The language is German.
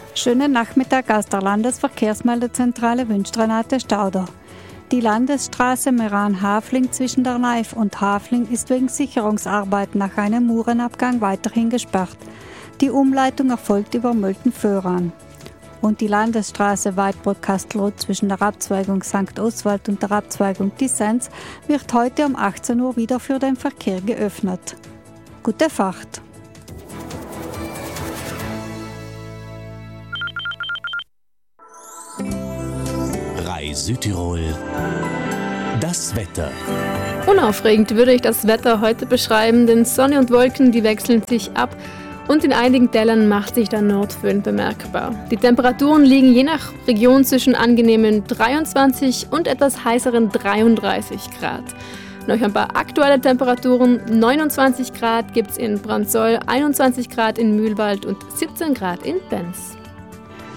Schönen Nachmittag aus der Landesverkehrsmeldezentrale wünscht Renate Stauder. Die Landesstraße Meran-Hafling zwischen der Neif und Hafling ist wegen Sicherungsarbeiten nach einem Murenabgang weiterhin gesperrt. Die Umleitung erfolgt über Mölten-Föhran. Und die Landesstraße Weidbruck-Kastelruth zwischen der Abzweigung St. Oswald und der Abzweigung Disenz wird heute um 18 Uhr wieder für den Verkehr geöffnet. Gute Fahrt! Südtirol. Das Wetter. Unaufregend würde ich das Wetter heute beschreiben, denn Sonne und Wolken, die wechseln sich ab und in einigen Tälern macht sich der Nordföhn bemerkbar. Die Temperaturen liegen je nach Region zwischen angenehmen 23 und etwas heißeren 33 Grad. Noch ein paar aktuelle Temperaturen: 29 Grad gibt es in Brandsol, 21 Grad in Mühlwald und 17 Grad in Benz.